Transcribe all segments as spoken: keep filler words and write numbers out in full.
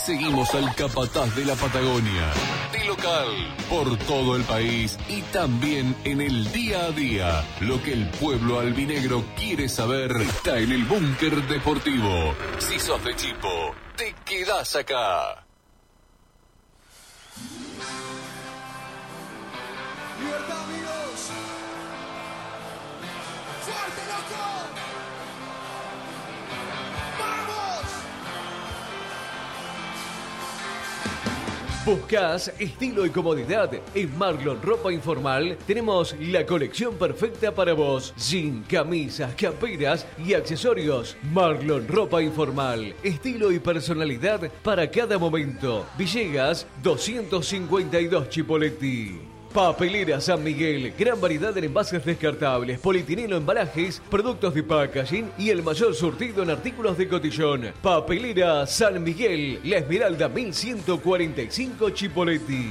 Seguimos al capataz de la Patagonia, de local, por todo el país y también en el día a día. Lo que el pueblo albinegro quiere saber está en el Búnker Deportivo. Si sos de Chipo, te quedás acá. ¡Libertad, amigos! ¡Fuerte, loco! ¿Buscás estilo y comodidad? En Marlon Ropa Informal tenemos la colección perfecta para vos. Jean, camisas, camperas y accesorios. Marlon Ropa Informal. Estilo y personalidad para cada momento. Villegas doscientos cincuenta y dos Chipoleti. Papelera San Miguel, gran variedad en envases descartables, polietileno, embalajes, productos de packaging y el mayor surtido en artículos de cotillón. Papelera San Miguel, La Esmeralda mil ciento cuarenta y cinco Chipoleti.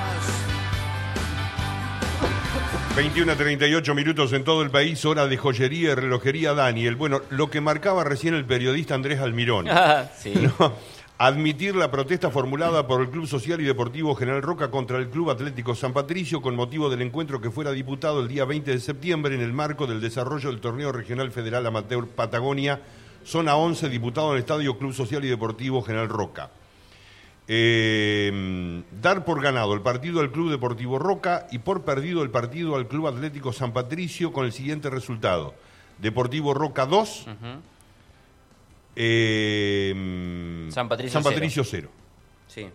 veintiuno a treinta y ocho minutos en todo el país, hora de joyería y relojería Daniel. Bueno, lo que marcaba recién el periodista Andrés Almirón. Ah, sí. ¿No? Admitir la protesta formulada por el Club Social y Deportivo General Roca contra el Club Atlético San Patricio con motivo del encuentro que fuera diputado el día veinte de septiembre en el marco del desarrollo del Torneo Regional Federal Amateur Patagonia, zona once, diputado en el Estadio Club Social y Deportivo General Roca. Eh, dar por ganado el partido al Club Deportivo Roca y por perdido el partido al Club Atlético San Patricio con el siguiente resultado: Deportivo Roca dos, uh-huh. Eh, San Patricio, San Patricio cero. Sí.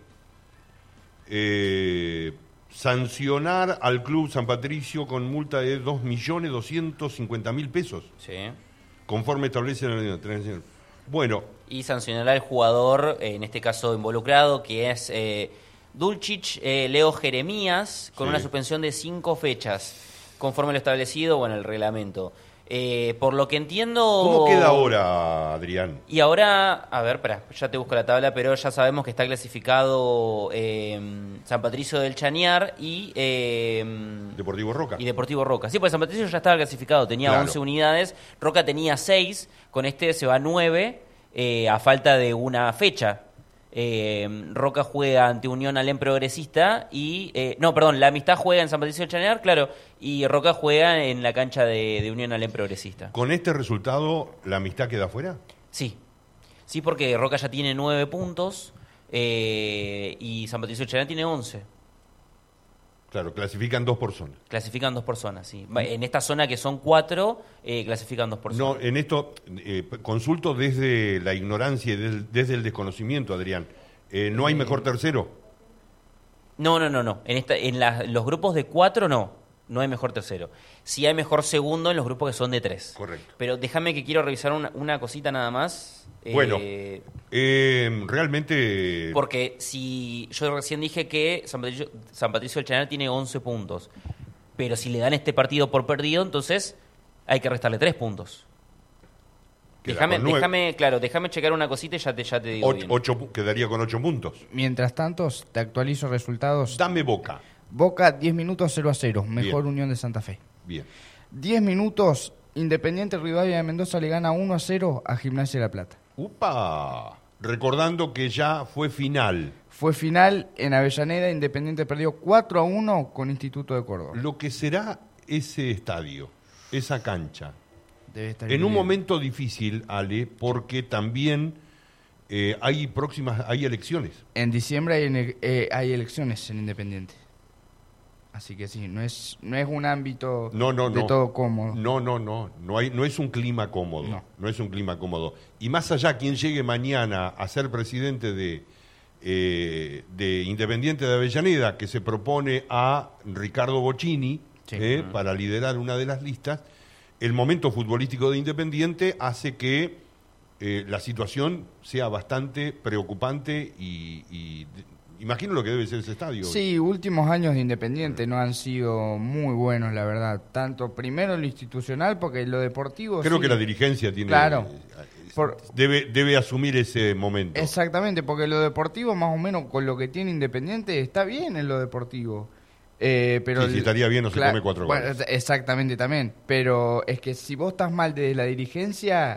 Eh, sancionar al Club San Patricio con multa de dos millones doscientos cincuenta mil pesos. Sí. Conforme establece la ley. Bueno. Y sancionará al jugador, eh, en este caso involucrado, que es eh, Dulcich eh, Leo Jeremías, con sí. una suspensión de cinco fechas, conforme lo establecido bueno, el reglamento. Eh, por lo que entiendo... ¿Cómo queda ahora, Adrián? Y ahora, a ver, espera, ya te busco la tabla, pero ya sabemos que está clasificado eh, San Patricio del Chañar y... Eh, Deportivo Roca. Y Deportivo Roca. Sí, pues San Patricio ya estaba clasificado, tenía claro. once unidades, Roca tenía seis, con este se va a nueve, eh, a falta de una fecha. Eh, Roca juega ante Unión Alem Progresista y... Eh, no, perdón, la Amistad juega en San Patricio del Chañar, claro, y Roca juega en la cancha de, de Unión Alem Progresista. ¿Con este resultado la Amistad queda fuera? Sí, sí, porque Roca ya tiene nueve puntos eh, y San Patricio del Chañar tiene once. Claro, clasifican dos por zona. Clasifican dos por zona, sí. En esta zona que son cuatro, eh, clasifican dos por zona. No, en esto eh, consulto desde la ignorancia y desde, desde el desconocimiento, Adrián. Eh, ¿No hay mejor tercero? No, no, no, no. En, esta, en la, los grupos de cuatro no. No hay mejor tercero. Sí hay mejor segundo en los grupos que son de tres. Correcto. Pero déjame que quiero revisar una, una cosita nada más. Bueno, eh, eh, realmente... Porque si yo recién dije que San Patricio, San Patricio del Chañar tiene once puntos, pero si le dan este partido por perdido, entonces hay que restarle tres puntos. Déjame, déjame, claro, déjame checar una cosita y ya te, ya te digo o, bien. Ocho, quedaría con ocho puntos. Mientras tanto, te actualizo resultados. Dame Boca. Boca, diez minutos, cero a cero. Mejor Bien. Unión de Santa Fe. Bien. diez minutos, Independiente Rivadavia de Mendoza le gana uno a cero a Gimnasia de la Plata. ¡Upa! Recordando que ya fue final. Fue final en Avellaneda, Independiente perdió cuatro a uno con Instituto de Córdoba. Lo que será ese estadio, esa cancha. Debe estar en bien. Un momento difícil, Ale, porque también eh, hay próximas, hay elecciones. En diciembre hay, eh, hay elecciones en Independiente. Así que sí, no es no es un ámbito no, no, de no. todo cómodo. No, no, no, no hay no es un clima cómodo. No. no es un clima cómodo. Y más allá, quien llegue mañana a ser presidente de eh, de Independiente de Avellaneda, que se propone a Ricardo Bocchini, sí. eh, uh-huh. para liderar una de las listas, el momento futbolístico de Independiente hace que eh, la situación sea bastante preocupante y, y imagino lo que debe ser ese estadio. Sí, últimos años de Independiente no han sido muy buenos, la verdad. Tanto primero lo institucional, porque lo deportivo... Creo sí. que la dirigencia tiene... Claro. Eh, Por... debe, debe asumir ese momento. Exactamente, porque lo deportivo, más o menos, con lo que tiene Independiente, está bien en lo deportivo. Eh, pero sí, si estaría bien no se claro, come cuatro bueno, goles. Exactamente, también. Pero es que si vos estás mal desde la dirigencia,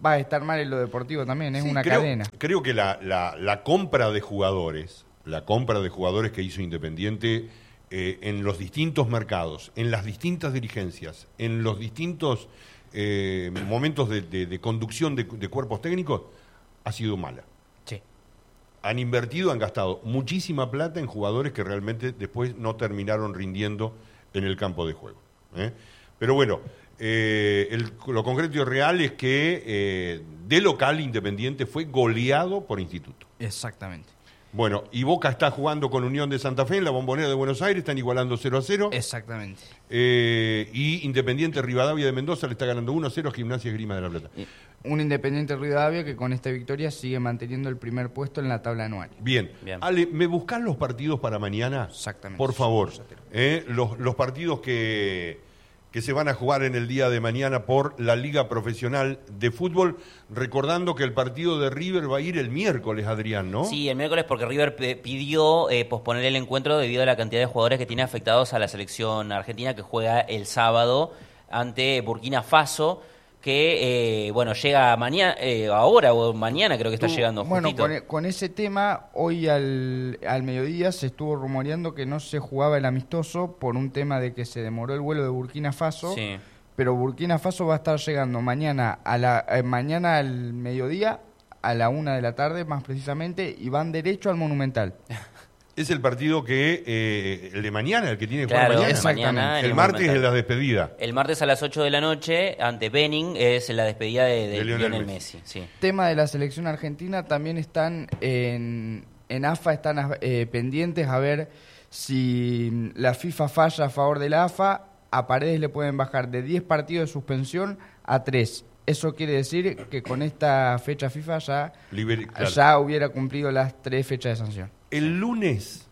va a estar mal en lo deportivo también, es Sí, una creo, cadena. Creo que la, la, la compra de jugadores, la compra de jugadores que hizo Independiente eh, en los distintos mercados, en las distintas dirigencias, en los distintos eh, momentos de, de, de conducción de, de cuerpos técnicos, ha sido mala. Sí. Han invertido, han gastado muchísima plata en jugadores que realmente después no terminaron rindiendo en el campo de juego. ¿eh? Pero bueno, eh, el, lo concreto y real es que eh, de local Independiente fue goleado por Instituto. Exactamente. Bueno, y Boca está jugando con Unión de Santa Fe en la Bombonera de Buenos Aires, están igualando cero a cero. Exactamente. Eh, y Independiente Rivadavia de Mendoza le está ganando uno a cero a Gimnasia Esgrima de la Plata. Un Independiente Rivadavia que con esta victoria sigue manteniendo el primer puesto en la tabla anual. Bien. Bien. Ale, ¿me buscás los partidos para mañana? Exactamente. Por favor. Eh, los, los partidos que, que se van a jugar en el día de mañana por la Liga Profesional de Fútbol. Recordando que el partido de River va a ir el miércoles, Adrián, ¿no? Sí, el miércoles porque River p- pidió eh, posponer el encuentro debido a la cantidad de jugadores que tiene afectados a la selección argentina que juega el sábado ante Burkina Faso, que, eh, bueno, llega mañana, eh, ahora o mañana creo que está Tú- llegando Bueno, justito. con, e- con ese tema, hoy al, al mediodía se estuvo rumoreando que no se jugaba el amistoso por un tema de que se demoró el vuelo de Burkina Faso. Sí. Pero Burkina Faso va a estar llegando mañana a la eh, mañana al mediodía, a la una de la tarde más precisamente, y van derecho al Monumental. Es el partido que, eh, el de mañana, el que tiene que Claro, jugar es mañana. mañana en El el martes es Monumental. la despedida. El martes a las ocho de la noche ante Benin es la despedida de, de De Lionel Lionel Messi. Messi. Sí. Tema de la selección argentina, también están en, en A F A, están eh, pendientes a ver si la FIFA falla a favor de la A F A. A Paredes le pueden bajar de diez partidos de suspensión a tres. Eso quiere decir que con esta fecha FIFA ya, Liber- claro. ya hubiera cumplido las tres fechas de sanción. El lunes,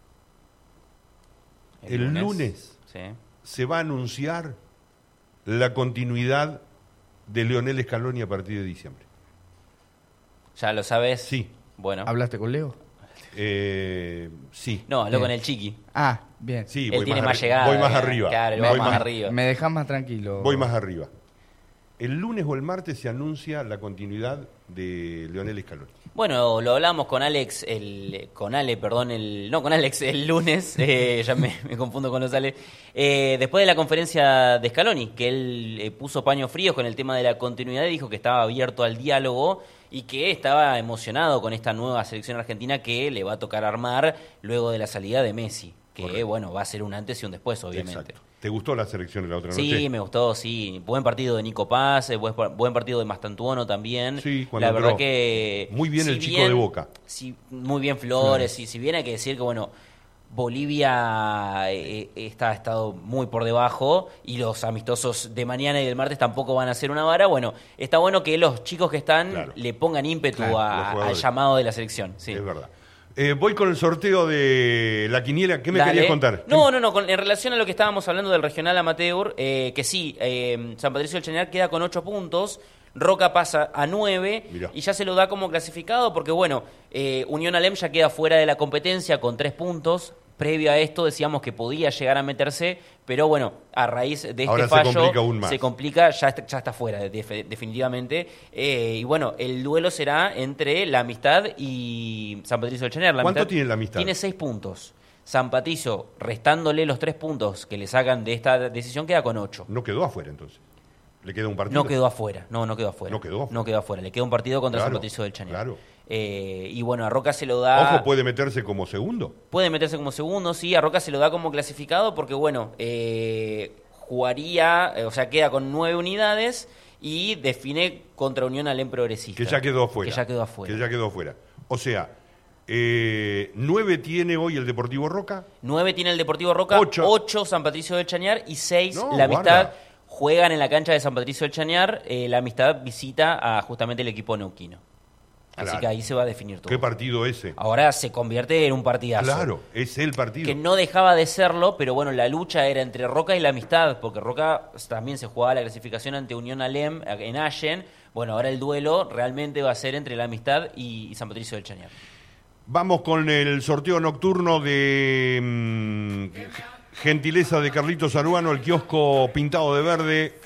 el lunes, Sí. se va a anunciar la continuidad de Leonel Scaloni a partir de diciembre. ¿Ya lo sabes? Sí. Bueno. ¿Hablaste con Leo? Eh, sí. No, habló Bien. con el Chiqui. Ah, bien. Sí, Él voy tiene más, más arri- llegada. Voy más eh, arriba. Claro, él voy va más, más arriba. Me dejas más tranquilo. voy más arriba. El lunes o el martes se anuncia la continuidad de Leonel Scaloni. Bueno, lo hablamos con Alex, el, con Ale, perdón, el, no, con Alex el lunes, eh, ya me, me confundo con los Ale, eh, después de la conferencia de Scaloni, que él eh, puso paños fríos con el tema de la continuidad y dijo que estaba abierto al diálogo y que estaba emocionado con esta nueva selección argentina que le va a tocar armar luego de la salida de Messi, que Correcto. bueno, va a ser un antes y un después, obviamente. Exacto. ¿Te gustó la selección de la otra noche? Sí, me gustó, sí. Buen partido de Nico Paz, eh, buen, buen partido de Mastantuono también. Sí, cuando la verdad entró. que... Muy bien si el chico de Boca. Sí, muy bien Flores, y si bien hay que decir que, bueno, Bolivia eh, está, ha estado muy por debajo y los amistosos de mañana y del martes tampoco van a ser una vara, bueno, está bueno que los chicos que están Claro. le pongan ímpetu Claro, los a- al jugadores. llamado de la selección. Sí. Es verdad. Eh, voy con el sorteo de la quiniela. ¿Qué me Dale. querías contar? No, no, no, con- en relación a lo que estábamos hablando del regional amateur, eh, que sí, eh, San Patricio del Chañar queda con ocho puntos, Roca pasa a nueve Mirá. y ya se lo da como clasificado porque, bueno, eh, Unión Alem ya queda fuera de la competencia con tres puntos. Previo a esto decíamos que podía llegar a meterse, pero bueno, a raíz de este Ahora se fallo complica aún más. se complica, ya está, ya está fuera de- definitivamente. Eh, y bueno, el duelo será entre la Amistad y San Patricio del Chañar. La ¿Cuánto Amistad tiene la Amistad? Tiene seis puntos. San Patricio, restándole los tres puntos que le sacan de esta decisión, queda con ocho. No quedó afuera entonces. Le queda un partido. No quedó afuera, no, no quedó afuera. No quedó afuera. No quedó afuera. Le queda un partido contra Claro, San Patricio del Chañar. claro. Eh, y bueno, a Roca se lo da... Ojo, puede meterse como segundo. Puede meterse como segundo, sí, a Roca se lo da como clasificado porque, bueno, eh, jugaría, eh, o sea, queda con nueve unidades y define contra Unión Alem Progresista. Que ya quedó afuera. Que ya quedó afuera. Que ya quedó afuera. O sea, eh, nueve tiene hoy el Deportivo Roca. Nueve tiene el Deportivo Roca, Ocho. ocho San Patricio del Chañar y seis No, la Amistad. guarda. Juegan en la cancha de San Patricio del Chañar, eh, la Amistad visita a justamente el equipo neuquino. Así Claro. que ahí se va a definir todo. ¿Qué partido ese? Ahora se convierte en un partidazo. Claro, es el partido. Que no dejaba de serlo, pero bueno, la lucha era entre Roca y la Amistad, porque Roca también se jugaba la clasificación ante Unión Alem en Allen. Bueno, ahora el duelo realmente va a ser entre la Amistad y, y San Patricio del Chañar. Vamos con el sorteo nocturno de mm, gentileza de Carlitos Aruano, el kiosco pintado de verde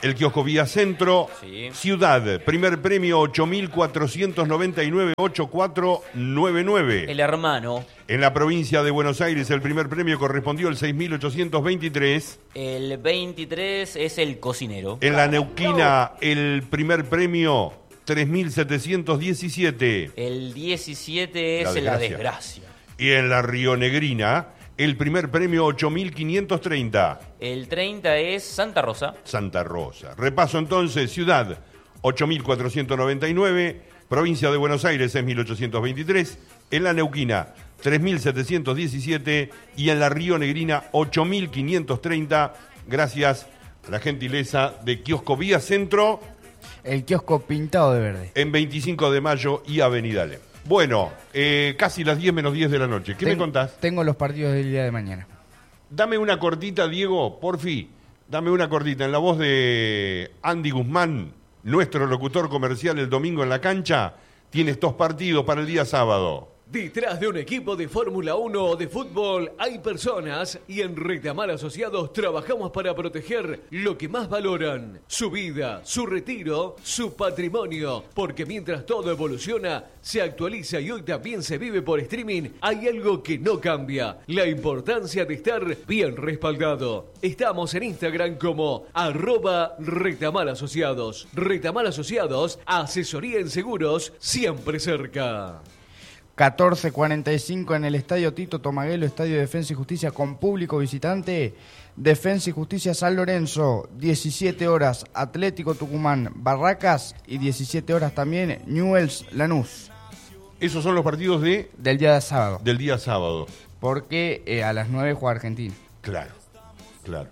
El kiosco Vía Centro, Sí. Ciudad, primer premio ocho mil cuatrocientos noventa y nueve, ochenta y cuatro noventa y nueve. El hermano. En la provincia de Buenos Aires el primer premio correspondió al seis mil ochocientos veintitrés. El veintitrés es el cocinero. En la Neuquina el primer premio tres mil setecientos diecisiete. El diecisiete es La la desgracia. desgracia. Y en la Rionegrina el primer premio ocho mil quinientos treinta. El treinta es Santa Rosa. Santa Rosa. Repaso entonces, Ciudad, ocho mil cuatrocientos noventa y nueve, provincia de Buenos Aires, seis mil ochocientos veintitrés, en la Neuquina, tres mil setecientos diecisiete y en la Rionegrina, ocho mil quinientos treinta, gracias a la gentileza de Kiosco Vía Centro, El kiosco pintado de verde. en veinticinco de mayo y Avenida Ale. Bueno, eh, casi las diez menos diez de la noche. ¿Qué me Ten- contás? Tengo los partidos del día de mañana. Dame una cortita, Diego, porfi. Dame una cortita en la voz de Andy Guzmán, nuestro locutor comercial el domingo en la cancha. Tienes dos partidos para el día sábado. Detrás de un equipo de Fórmula uno o de fútbol hay personas y en Retamar Asociados trabajamos para proteger lo que más valoran, su vida, su retiro, su patrimonio, porque mientras todo evoluciona, se actualiza y hoy también se vive por streaming, hay algo que no cambia, la importancia de estar bien respaldado. Estamos en Instagram como arroba Retamar Asociados. Retamar Asociados, asesoría en seguros, siempre cerca. catorce cuarenta y cinco en el Estadio Tito Tomaguelo, Estadio Defensa y Justicia con público visitante. Defensa y Justicia San Lorenzo, diecisiete horas Atlético Tucumán Barracas y diecisiete horas también Newell's Lanús. Esos son los partidos de, Del día de sábado. del día sábado. Porque eh, a las nueve juega Argentina. Claro, claro.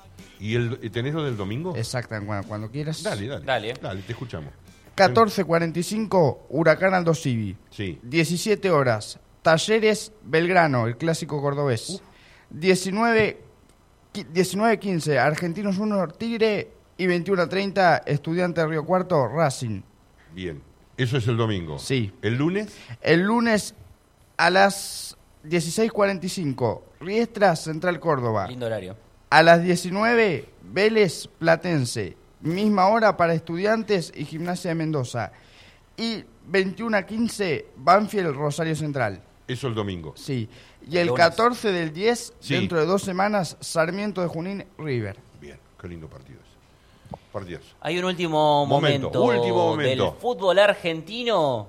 ¿Y el, tenés lo del domingo? Exacto, cuando, cuando quieras. Dale, dale. Dale. Dale, te escuchamos. catorce cuarenta y cinco Huracán Aldo Civi. Sí. diecisiete horas Talleres Belgrano, el clásico cordobés. diecinueve quince Argentinos uno Tigre y veintiuno treinta Estudiante de Río Cuarto Racing. Bien. Eso es el domingo. Sí. ¿El lunes? El lunes a las dieciséis cuarenta y cinco Riestra Central Córdoba. Lindo horario. A las diecinueve Vélez Platense. Misma hora para Estudiantes y Gimnasia de Mendoza. Y veintiuno quince Banfield Rosario Central. Eso el domingo. Sí. Y el Lunes. catorce del diez, Sí. dentro de dos semanas, Sarmiento de Junín River. Bien, qué lindo partido ese. Partidazo. Hay un último Momento, momento, último momento. del fútbol argentino.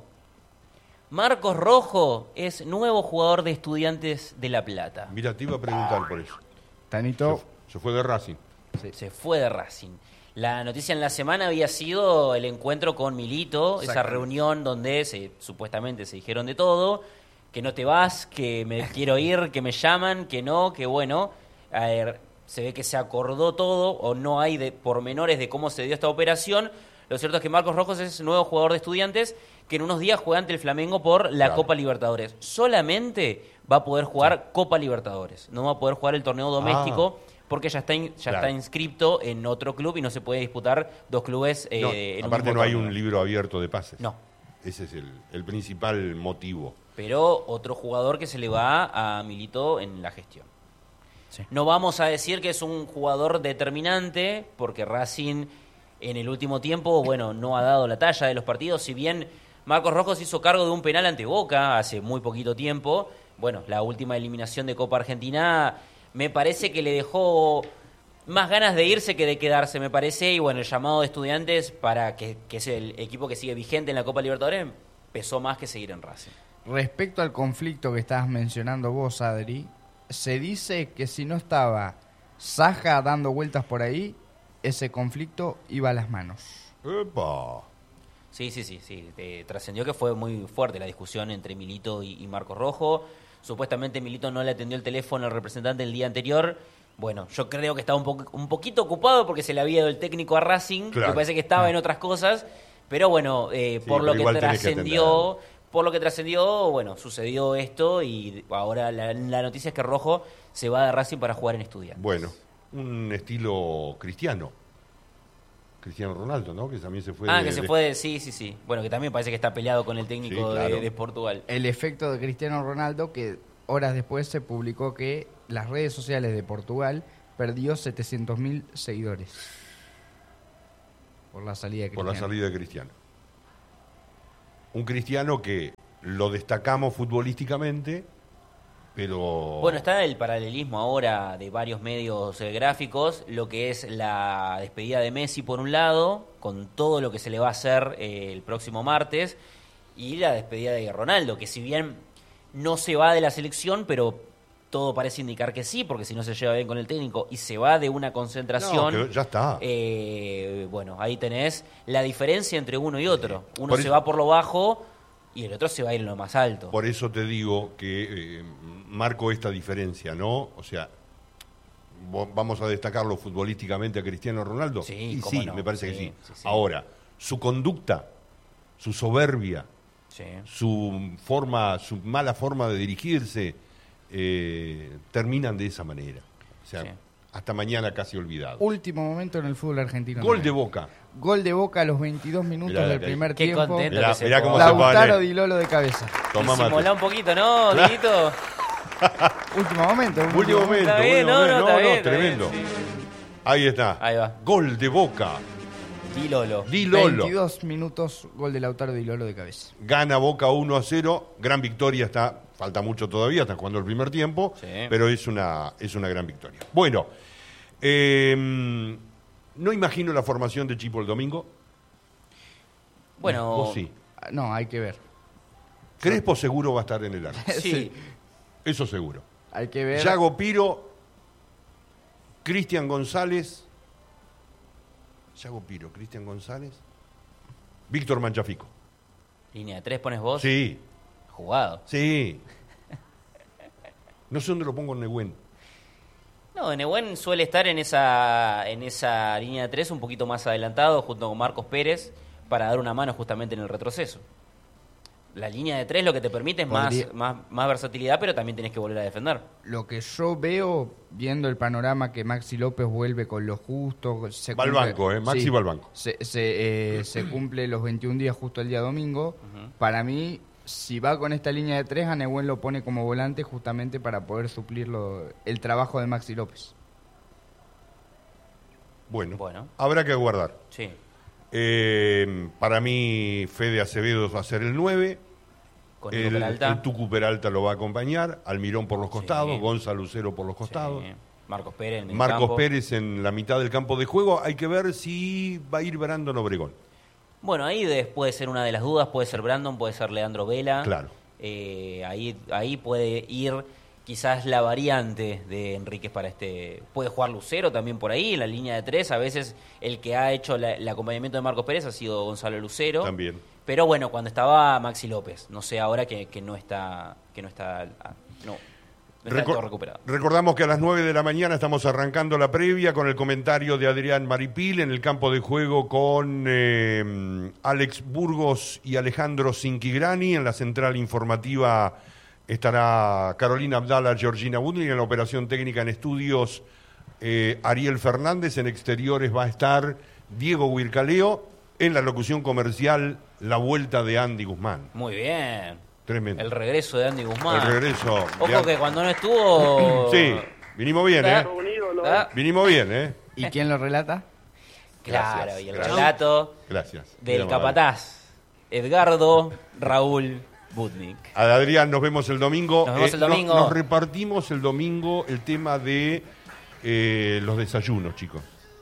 Marcos Rojo es nuevo jugador de Estudiantes de La Plata. Mira, te iba a preguntar por eso. Tanito, Se, se fue de Racing. Se fue de Racing. La noticia en la semana había sido el encuentro con Milito, esa Exactamente. reunión donde se, supuestamente se dijeron de todo, que no te vas, que me quiero ir, que me llaman, que no, que bueno. A ver, se ve que se acordó todo o no hay de pormenores de cómo se dio esta operación. Lo cierto es que Marcos Rojo es nuevo jugador de Estudiantes que en unos días juega ante el Flamengo por la Claro. Copa Libertadores. Solamente va a poder jugar Copa Libertadores, no va a poder jugar el torneo doméstico. Porque ya está in- ya Claro. está inscripto en otro club y no se puede disputar dos clubes eh, No, en un aparte mismo no hay torneo. un libro abierto de pases. No, Ese es el, el principal motivo. pero otro jugador que se le va a Milito en la gestión. Sí. No vamos a decir que es un jugador determinante, porque Racing en el último tiempo, bueno, no ha dado la talla de los partidos. Si bien Marcos Rojo se hizo cargo de un penal ante Boca hace muy poquito tiempo, bueno, la última eliminación de Copa Argentina me parece que le dejó más ganas de irse que de quedarse, me parece. Y bueno, el llamado de Estudiantes, para que, que es el equipo que sigue vigente en la Copa Libertadores, pesó más que seguir en Racing. respecto al conflicto que estabas mencionando vos, Adri, se dice que si no estaba Saja dando vueltas por ahí, ese conflicto iba a las manos. ¡Epa! Sí, sí, sí, sí. Eh, trascendió que fue muy fuerte la discusión entre Milito y, y Marcos Rojo. Supuestamente Milito no le atendió el teléfono al representante el día anterior. Bueno, yo creo que estaba un, po un poquito ocupado porque se le había dado el técnico a Racing. Claro. Me parece que estaba en otras cosas. Pero bueno, eh, Sí, por pero lo que igual tenés que trascendió, por lo que trascendió, bueno, sucedió esto y ahora la, la noticia es que Rojo se va de Racing para jugar en Estudiantes. Bueno, un estilo cristiano. Cristiano Ronaldo, ¿no? Que también se fue Ah, de- que se de- fue, de- sí, sí, sí. Bueno, que también parece que está peleado con el técnico Sí, claro. de, de Portugal. El efecto de Cristiano Ronaldo, que horas después se publicó que las redes sociales de Portugal perdió setecientos mil seguidores. por la salida de por Cristiano. la salida de Cristiano. Un Cristiano que lo destacamos futbolísticamente, pero... Bueno, está el paralelismo ahora de varios medios eh, gráficos, lo que es la despedida de Messi por un lado, con todo lo que se le va a hacer eh, el próximo martes, y la despedida de Ronaldo, que si bien no se va de la selección, pero todo parece indicar que sí, porque si no se lleva bien con el técnico y se va de una concentración... No, que ya está. Eh, bueno, ahí tenés la diferencia entre uno y otro. Uno Por se eso- va por lo bajo y el otro se va a ir en lo más alto. Por eso te digo que eh, marco esta diferencia, ¿no? O sea, vo- vamos a destacarlo futbolísticamente a Cristiano Ronaldo. Sí, y cómo sí, no. me parece Sí, que sí. sí, sí. Ahora, su conducta, su soberbia, Sí. su forma, su mala forma de dirigirse, eh, terminan de esa manera. O sea, Sí. hasta mañana casi olvidado. Último momento en el fútbol argentino. Gol de también. Boca. Gol de Boca a los veintidós minutos Mirá, del que- primer Qué tiempo. contento Mirá, que se mirá ponga. cómo se Lautaro pone. Di Lolo de cabeza. Toma mate. Disimulá un poquito, ¿no, Dieguito? Último momento. Último momento, Está bien, último no, momento. no, está bien, está tremendo. bien, sí. Ahí está. Ahí va. Gol de Boca. Di Lolo. Di Lolo. veintidós minutos, gol de Lautaro Di Lolo de cabeza. Gana Boca uno a cero. Gran victoria. Está, falta mucho todavía, está jugando el primer tiempo. Sí. Pero es una, es una gran victoria. Bueno, eh, no imagino la formación de Chipo el domingo. Bueno, Vos sí. Ah, No, hay que ver. Crespo seguro va a estar en el arco. sí. Eso seguro. Hay que ver. Yago Piro, Cristian González. Yago Piro, Cristian González. Víctor Manchafico. Línea de tres pones vos. Sí, Jugado. sí. No sé dónde lo pongo en Nehuen. No, Nehuen suele estar en esa, en esa línea de tres un poquito más adelantado junto con Marcos Pérez para dar una mano justamente en el retroceso. La línea de tres lo que te permite es más, Podría- más, más versatilidad, pero también tenés que volver a defender. Lo que yo veo, viendo el panorama que Maxi López vuelve con lo justo. Se Va al cumple- banco, ¿eh? Maxi va al banco. Se, se, eh, se cumple los veintiún días justo el día domingo. Para mí, si va con esta línea de tres, a Nehuen lo pone como volante justamente para poder suplir lo- el trabajo de Maxi López. Bueno, Bueno. habrá que aguardar. Sí. Eh, para mí, Fede Acevedo va a ser el nueve. Con Nico El, Peralta. el Tucu Peralta lo va a acompañar. Almirón por los costados. Sí. Gonzalo Lucero por los costados. Sí. Marcos Pérez en el Marcos campo. Pérez en la mitad del campo de juego. Hay que ver si va a ir Brandon Obregón. Bueno, ahí des- puede ser una de las dudas, puede ser Brandon, puede ser Leandro Vela. Claro. Eh, ahí, ahí puede ir quizás la variante de Enríquez para este... Puede jugar Lucero también por ahí, en la línea de tres. A veces el que ha hecho la- el acompañamiento de Marcos Pérez ha sido Gonzalo Lucero. También. Pero bueno, cuando estaba Maxi López. No sé ahora que, que no está... Que no está ah, no, no está Recor- todo recuperado. Recordamos que a las nueve de la mañana estamos arrancando la previa con el comentario de Adrián Maripil en el campo de juego con eh, Alex Burgos y Alejandro Cinquigrani. En la central informativa estará Carolina Abdala, Georgina Woodley. En la operación técnica en estudios, eh, Ariel Fernández. En exteriores va a estar Diego Huircaleo. En la locución comercial, la vuelta de Andy Guzmán. Muy bien. Tremendo. El regreso de Andy Guzmán. El regreso. de Ojo Andy- que cuando no estuvo... Sí, vinimos bien, ¿eh? Ah, Vinimos bien, ¿eh? ¿Y quién lo relata? Claro, Gracias, y el gracias. relato Gracias. del Muy amable. capataz, Edgardo Raúl Budnik. A Adrián, nos vemos el domingo. Nos vemos el domingo. Nos, repartimos el domingo el tema de eh, los desayunos, chicos.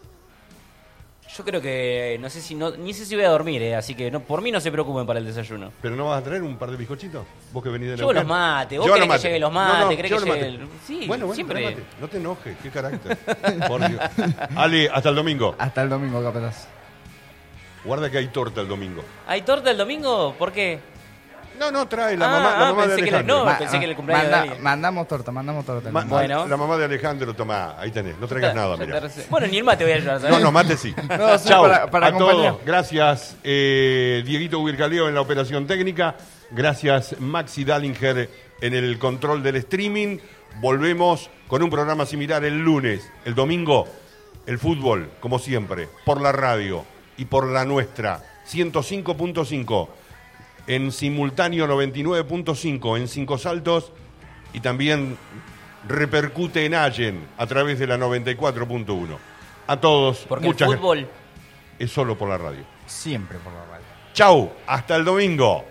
Yo creo que, no sé si, no, ni sé si voy a dormir, eh, así que no, por mí no se preocupen para el desayuno. ¿Pero no vas a traer un par de bizcochitos? Vos que venís de Llevo Neuquén. los mates, vos Lleva querés los que lleve los mates, No, no, querés lleva que los lleve mates. el- sí, bueno, bueno, siempre. trae mate. No te enojes, qué carácter. Por Dios. Ale, hasta el domingo. Hasta el domingo, capataz. Guarda que hay torta el domingo. ¿Hay torta el domingo? ¿Por qué? No, no, trae la Ah, mamá, la ah, mamá de pensé que la- Alejandro. no, pensé que era el cumpleaños de alguien. Mandamos torta, mandamos torta. Ma- Bueno. La mamá de Alejandro, toma, ahí tenés, no traigas nada, mirá. Bueno, ni el mate voy a ayudar, ¿sabes? No, no, mate sí. No, sí, Chau, para- para a acompañar. todos. Gracias, eh, Dieguito Huircaleo en la operación técnica. Gracias, Maxi Dallinger en el control del streaming. Volvemos con un programa similar el lunes. El domingo, el fútbol, como siempre, por la radio y por la nuestra, ciento cinco punto cinco. En simultáneo noventa y nueve punto cinco en Cinco Saltos y también repercute en Allen a través de la noventa y cuatro punto uno. A todos, Porque muchas el fútbol es solo por la radio. Siempre por la radio. Chau, hasta el domingo.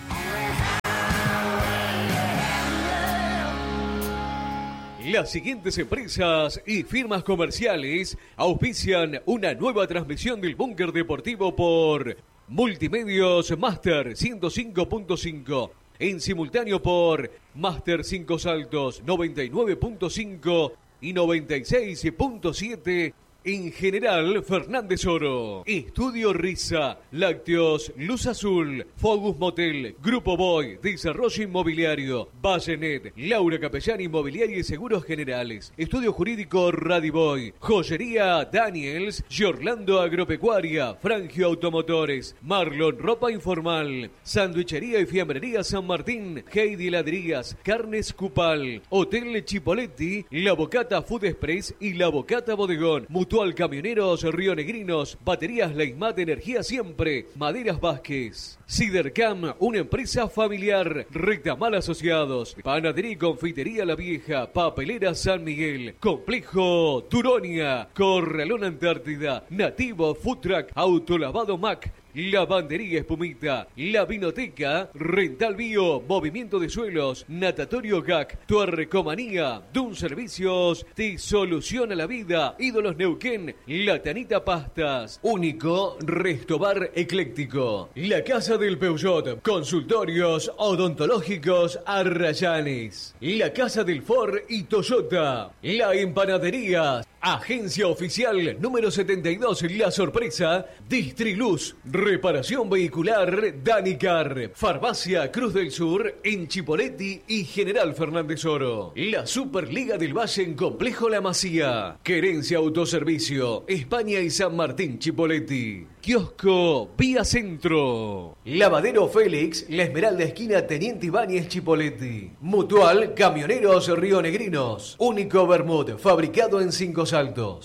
Las siguientes empresas y firmas comerciales auspician una nueva transmisión del Búnker Deportivo por Multimedios Master ciento cinco punto cinco, en simultáneo por Master cinco Saltos noventa y nueve punto cinco y noventa y seis punto siete. En General Fernández Oro, Estudio Risa, Lácteos Luz Azul, Focus Motel, Grupo Boy, Desarrollo Inmobiliario, Vallenet, Laura Capellán Inmobiliaria y Seguros Generales, Estudio Jurídico Radiboy, Joyería Daniels, Giorlando Agropecuaria, Frangio Automotores, Marlon Ropa Informal, Sandwichería y Fiambrería San Martín, Heidi Heladerías, Carnes Cupal, Hotel Chipoletti, La Bocata Food Express y La Bocata Bodegón, Mutual Camioneros Rionegrinos, Baterías Leismat Energía Siempre, Maderas Vázquez, Cidercam, una empresa familiar, Rectamal Asociados, Panadería y Confitería La Vieja, Papelera San Miguel, Complejo Turonia, Corralón Antártida, Nativo Food Truck, Autolavado Mac, Lavandería Espumita, La Vinoteca, Rental Bio, Movimiento de Suelos, Natatorio G A C, Tuarrecomanía, Dun Servicios, te soluciona la vida, Ídolos Neuquén, La Tanita Pastas, Único Restobar Ecléctico, La Casa del Peugeot, Consultorios Odontológicos Arrayanes, La Casa del Ford y Toyota, La Empanadería, Agencia Oficial número setenta y dos, La Sorpresa, Distriluz, Reparación Vehicular Danicar, Farmacia Cruz del Sur en Chipoletti y General Fernández Oro, la Superliga del Valle en Complejo La Masía, Querencia Autoservicio, España y San Martín Chipoletti, Kiosco Vía Centro, Lavadero Félix, La Esmeralda esquina Teniente Ibáñez Chipoletti, Mutual Camioneros Rionegrinos, Único Bermud, fabricado en Cinco Saltos.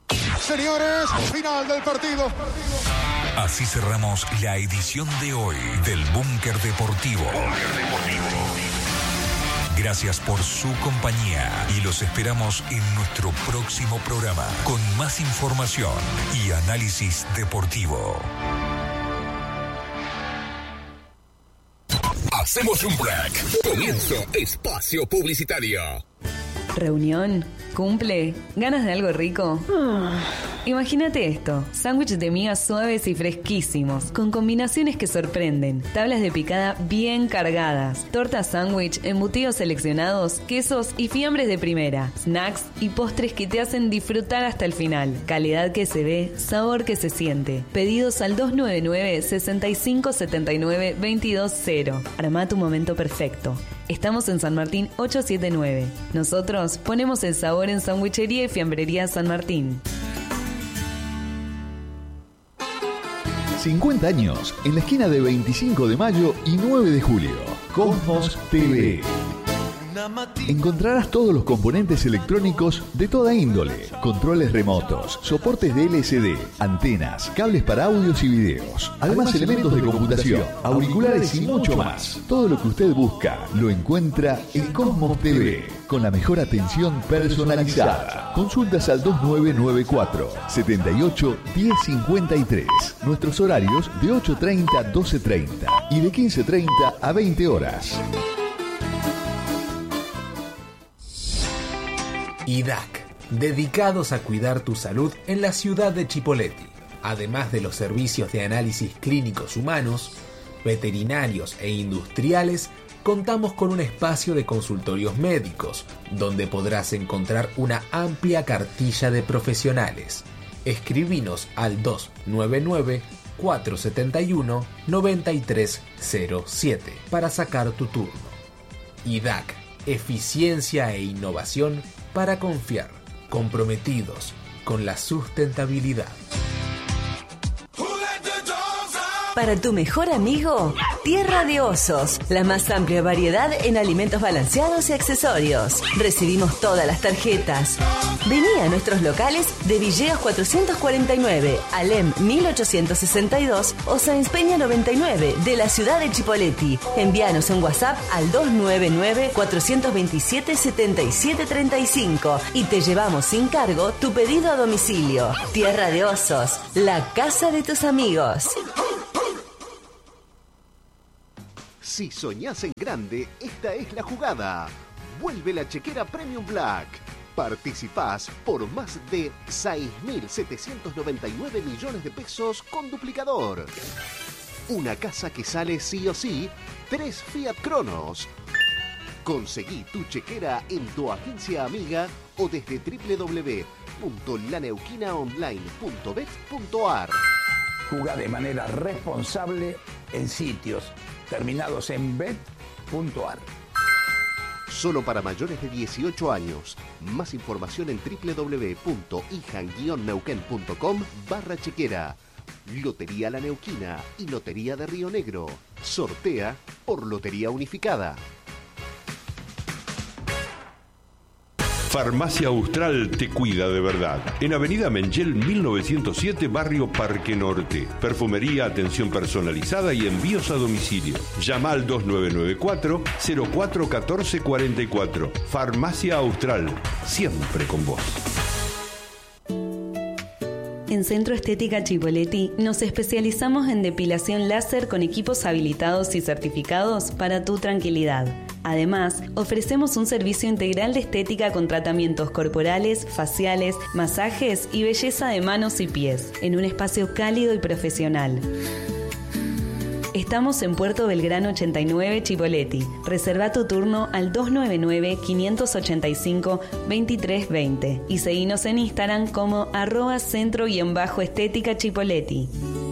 Señores, final del partido. Así cerramos la edición de hoy del Búnker Deportivo. Gracias por su compañía y los esperamos en nuestro próximo programa con más información y análisis deportivo. Hacemos un break. Comienzo espacio publicitario. ¿Reunión? ¿Cumple? ¿Ganas de algo rico? Imagínate esto, sándwich de migas suaves y fresquísimos, con combinaciones que sorprenden, tablas de picada bien cargadas, tortas sándwich, embutidos seleccionados, quesos y fiambres de primera, snacks y postres que te hacen disfrutar hasta el final. Calidad que se ve, sabor que se siente. Pedidos al dos nueve nueve, seis cinco siete nueve, dos dos cero. Armá tu momento perfecto. Estamos en San Martín ochocientos setenta y nueve. Nosotros ponemos el sabor en Sandwichería y Fiambrería San Martín. cincuenta años en la esquina de veinticinco de mayo y nueve de julio. Cosmos T V. Encontrarás todos los componentes electrónicos de toda índole, controles remotos, soportes de L C D, antenas, cables para audios y videos, además elementos de computación, auriculares y mucho más. Todo lo que usted busca lo encuentra en Cosmos T V, con la mejor atención personalizada. Consultas al dos nueve nueve cuatro, siete ocho, uno cero cinco tres. Nuestros horarios de ocho treinta a doce treinta y de quince treinta a veinte horas. I D A C, dedicados a cuidar tu salud en la ciudad de Chipoletti. Además de los servicios de análisis clínicos humanos, veterinarios e industriales, contamos con un espacio de consultorios médicos, donde podrás encontrar una amplia cartilla de profesionales. Escribinos al dos nueve nueve, cuatro siete uno, nueve tres cero siete para sacar tu turno. I D A C, eficiencia e innovación para confiar, comprometidos con la sustentabilidad. Para tu mejor amigo, Tierra de Osos, la más amplia variedad en alimentos balanceados y accesorios. Recibimos todas las tarjetas. Vení a nuestros locales de Villegas cuatrocientos cuarenta y nueve, Alem mil ochocientos sesenta y dos o Sáenz Peña noventa y nueve de la ciudad de Chipoleti. Envíanos un WhatsApp al dos nueve nueve, cuatro dos siete, siete siete tres cinco y te llevamos sin cargo tu pedido a domicilio. Tierra de Osos, la casa de tus amigos. Si soñás en grande, esta es la jugada. Vuelve la chequera Premium Black. Participás por más de seis mil setecientos noventa y nueve millones de pesos con duplicador. Una casa que sale sí o sí, tres Fiat Cronos. Conseguí tu chequera en tu agencia amiga o desde doble u doble u doble u punto la neuquina online punto bet punto a r. Jugá de manera responsable en sitios terminados en bet punto a r. Solo para mayores de dieciocho años. Más información en doble u doble u doble u punto ijan guion neuquén punto com barra chequera. Lotería La Neuquina y Lotería de Río Negro. Sortea por Lotería Unificada. Farmacia Austral te cuida de verdad. En Avenida Mengel mil novecientos siete, Barrio Parque Norte. Perfumería, atención personalizada y envíos a domicilio. Llama al dos nueve nueve cuatro, cero cuatro uno cuatro cuatro cuatro. Farmacia Austral, siempre con vos. En Centro Estética Chipoleti nos especializamos en depilación láser con equipos habilitados y certificados para tu tranquilidad. Además, ofrecemos un servicio integral de estética con tratamientos corporales, faciales, masajes y belleza de manos y pies, en un espacio cálido y profesional. Estamos en Puerto Belgrano ochenta y nueve, Chipoleti. Reserva tu turno al dos nueve nueve, cinco ocho cinco, dos tres dos cero y seguinos en Instagram como arroba centro-estética Chipoleti.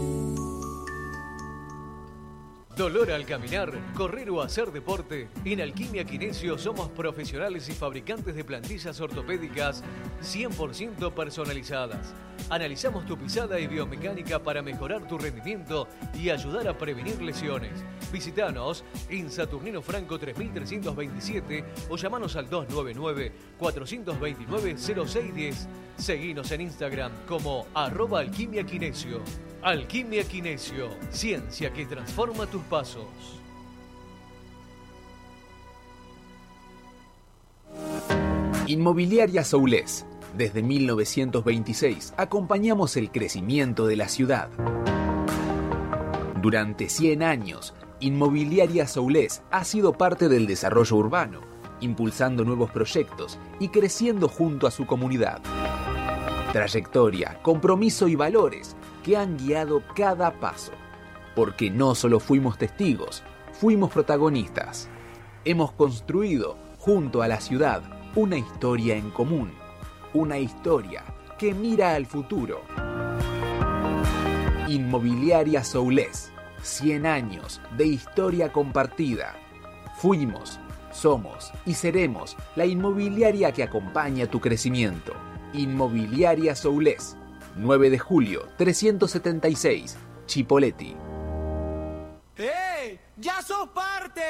Dolor al caminar, correr o hacer deporte. En Alquimia Kinesio somos profesionales y fabricantes de plantillas ortopédicas cien por ciento personalizadas. Analizamos tu pisada y biomecánica para mejorar tu rendimiento y ayudar a prevenir lesiones. Visítanos en Saturnino Franco tres mil trescientos veintisiete o llamanos al dos nueve nueve, cuatro dos nueve, cero seis uno cero. Seguinos en Instagram como arroba Alquimia Kinesio. Alquimia Kinesio, ciencia que transforma tus pasos. Inmobiliaria Soulés. Desde mil novecientos veintiséis acompañamos el crecimiento de la ciudad. Durante cien años, Inmobiliaria Soulés ha sido parte del desarrollo urbano, impulsando nuevos proyectos y creciendo junto a su comunidad. Trayectoria, compromiso y valores que han guiado cada paso. Porque no solo fuimos testigos, fuimos protagonistas. Hemos construido, junto a la ciudad, una historia en común. Una historia que mira al futuro. Inmobiliaria Soulés. cien años de historia compartida. Fuimos, somos y seremos la inmobiliaria que acompaña tu crecimiento. Inmobiliaria Soulés. nueve de julio, trescientos setenta y seis, Chipoleti. ¡Hey! ¡Ya sos parte!